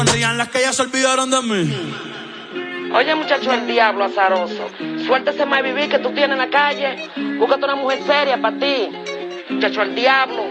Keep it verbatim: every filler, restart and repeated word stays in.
Rían las que ya se olvidaron de mí. Oye, muchacho, el diablo azaroso. Suéltese más vivir que tú tienes en la calle. Búscate una mujer seria para ti. Muchacho, el diablo.